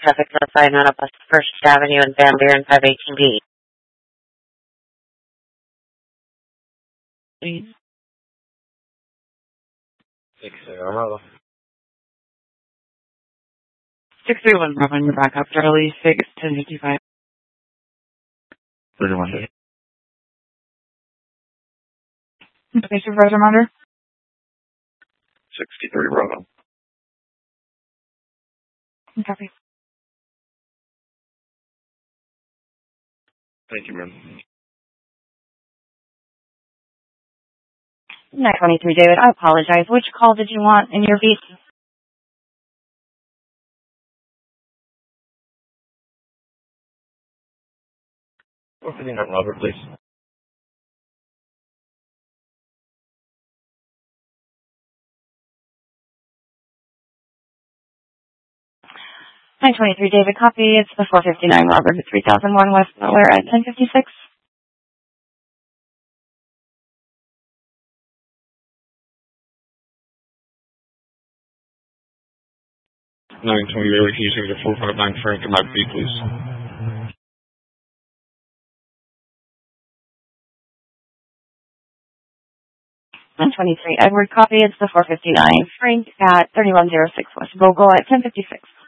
traffic sign on up First Avenue and Van Buren 518B. Please. 631 Bravo. 631 Bravo, you're back up. Charlie 6, 1055. 31. Okay, Supervisor Monder. 63 Bravo. Copy. Thank you, ma'am. 923 David, I apologize. Which call did you want in your beat? 459 Robert, please. David, copy. It's the 459 Robert at 3001 West Delaware at 1056. Can you take the 459 Frank and my B, please? 123 Edward, copy. It's the 459 Frank at 3106 West Bogle at 1056.